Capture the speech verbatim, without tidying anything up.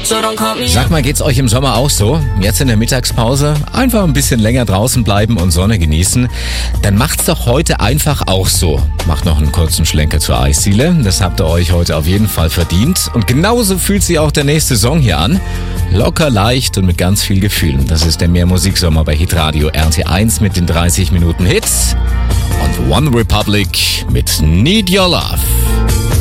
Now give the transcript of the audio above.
Sag mal, geht's euch im Sommer auch so? Jetzt in der Mittagspause einfach ein bisschen länger draußen bleiben und Sonne genießen? Dann macht's doch heute einfach auch so. Macht noch einen kurzen Schlenker zur Eisdiele. Das habt ihr euch heute auf jeden Fall verdient. Und genauso fühlt sich auch der nächste Song hier an. Locker, leicht und mit ganz viel Gefühl. Das ist der Mehrmusiksommer bei Hitradio R T eins mit den dreißig Minuten Hits. Und One Republic mit Need Your Love.